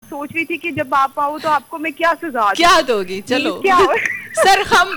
सोच रही थी कि जब आप आओ तो आपको मैं क्या सजा दूं। क्या दोगी? चलो क्या सर हम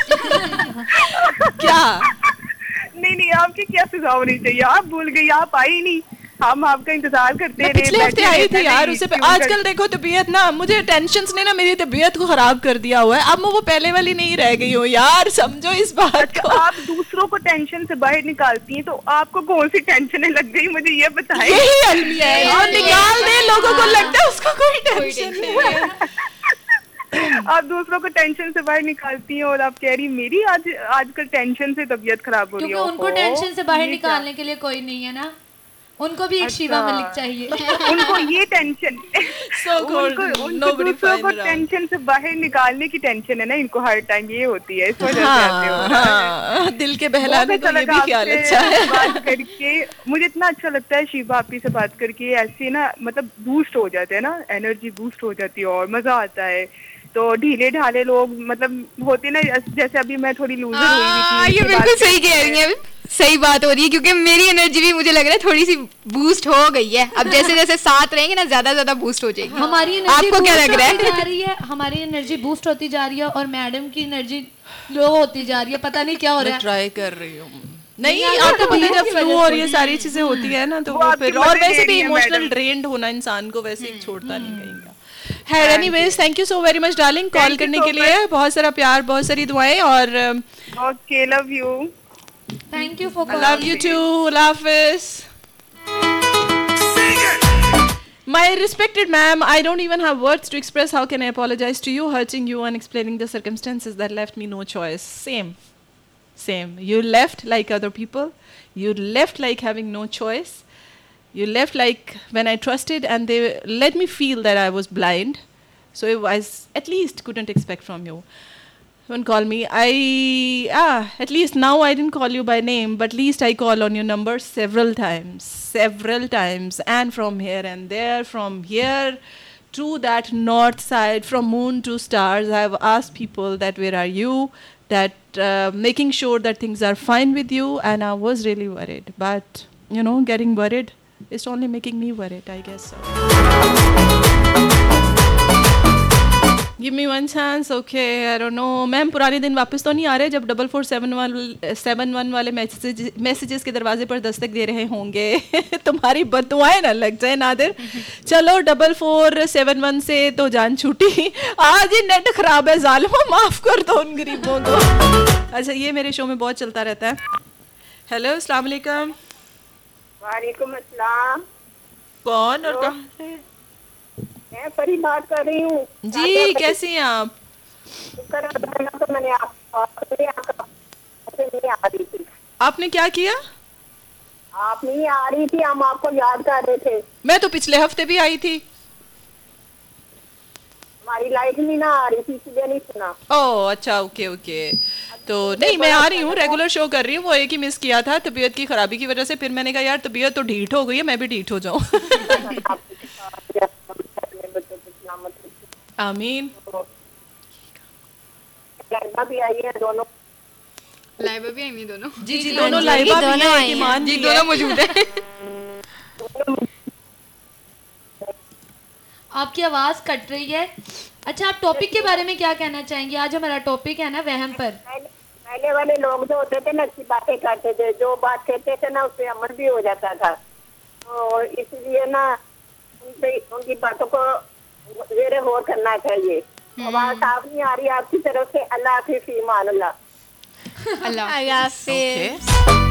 क्या नहीं आपकी क्या सजा होनी चाहिए? आप भूल गई, आप आई नहीं, हम आपका इंतजार करते मैं रहे। पिछले हफ्ते आई थी यार, उससे आजकल देखो तबीयत ना, मुझे टेंशन्स ने ना मेरी तबीयत को खराब कर दिया हुआ है। अब मैं वो पहले वाली नहीं रह गई हूँ यार, समझो इस बात को। आप दूसरों को टेंशन से बाहर निकालती हैं, तो आपको कौन सी टेंशन लग गई, मुझे ये बताएं। यही अलमिया है, और निकाल दे, लोगों को लगता है उसको कोई टेंशन नहीं है। आप दूसरों को टेंशन से बाहर निकालती हैं और आप कह रही मेरी आजकल टेंशन से तबीयत खराब हो रही है। क्योंकि उनको टेंशन से बाहर निकालने के लिए कोई नहीं है ना, उनको भी एक शिवा मलिक चाहिए। उनको ये टेंशन दूसरों को टेंशन से बाहर निकालने की टेंशन है ना, इनको हर टाइम ये होती है, इस वजह से आते हो। हाँ, दिल के बहलाने को ये भी ख्याल अच्छा है। बात करके मुझे इतना अच्छा लगता है शिवा आपी से बात करके, ऐसे ना मतलब बूस्ट हो जाते हैं ना, एनर्जी बूस्ट हो जाती है और मजा आता है। तो ढीले ढाले लोग मतलब होते ना, जैसे अभी मैं थोड़ी लूजर हुई हुई थी। ये बिल्कुल सही कह रही है, सही बात हो रही है, क्योंकि मेरी एनर्जी भी मुझे लग रहा है थोड़ी सी बूस्ट हो गई है। अब जैसे जैसे साथ रहेंगे ना, ज्यादा बूस्ट हो जाएगी। हमारी एनर्जी आपको क्या लग रहा है? हमारी एनर्जी बूस्ट होती जा रही है और मैडम की एनर्जी लो होती जा रही है, पता नहीं क्या हो रहा है। ट्राई कर रही हूँ। नहीं आपको पता है जब फ्लू और ये सारी चीजें होती है ना, तो वो फिर, और वैसे भी इमोशनल ड्रेन्ड होना इंसान को वैसे छोड़ता नहीं कहीं का है। Anyways, thank you so very much darling, call करने के लिए। बहुत सारा प्यार, बहुत सारी दुआएं, और okay, love you. Thank you for love you to, Allah Hafiz. My respected ma'am, I don't even have words to express how can I apologize to you, hurting you and explaining the circumstances that left me no choice. Same. You left like other people. You left like having no choice. You left like when I trusted and they let me feel that I was blind. So I at least couldn't expect from you. Don't call me. At least now I didn't call you by name, but at least I call on your number several times. And from here and there, from here to that north side, from moon to stars, I have asked people that where are you, that making sure that things are fine with you, and I was really worried. But, getting worried is only making me worried, I guess so. Give me one chance, okay, I don't know. Ma'am पुराने दिन वापस तो नहीं आ रहे जब 4471 वाले messages के दरवाजे पर दस्तक दे रहे होंगे। तुम्हारी बददुआएं ना लग जाए नादिर। चलो 4471 से तो जान छूटी, आज ही नेट खराब है, जालिमा माफ कर दो उन गरीबों को। अच्छा, ये मेरे शो में बहुत चलता रहता है। हेलो, अस्सलाम वालेकुम। वालेकुम अस्सलाम। कौन और कहाँ से? मैं परी बात कर रही हूँ जी, कैसी हैं आप? तो मैंने नहीं आ रही थी। आपने क्या किया? आप नहीं आ रही थी, हम आपको याद कर रहे थे। मैं तो पिछले हफ्ते भी आई थी। हमारी लाइट नहीं ना आ रही थी, इसलिए नहीं सुना। ओह अच्छा, ओके। तो नहीं, मैं आ रही हूँ, रेगुलर शो कर रही हूँ। वो एक ही मिस किया था तबीयत की खराबी की वजह से। फिर मैंने कहा यार तबीयत तो ढीठ हो गई है, मैं भी ढीठ हो जाऊँ। आमीन। लाइबा भी आई है, दोनों लाइबा भी आई दोनों। जी, दोनों लाइबा भी आई हैं, जी दोनों मौजूद है। आपकी आवाज कट रही है। अच्छा, आप टॉपिक के बारे में क्या कहना चाहेंगे? आज हमारा टॉपिक है ना वहम पर। पहले वाले लोग जो होते थे ना, अच्छी बातें करते थे, जो बात कहते थे ना उससे अमल भी हो जाता था। तो इसलिए ना उनकी बातों को ज़ेरे गौर करना चाहिए। आवाज साफ नहीं आ रही आपकी तरफ से। अल्लाह हाफिज़, ईमान अल्लाह। अल्लाह हाफिज़।